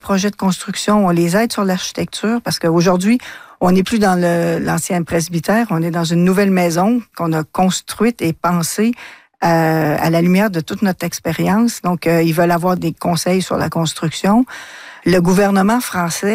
Projets de construction, on les aide sur l'architecture parce qu'aujourd'hui, on n'est plus dans l'ancien presbytère, on est dans une nouvelle maison qu'on a construite et pensée à la lumière de toute notre expérience. Donc, ils veulent avoir des conseils sur la construction. Le gouvernement français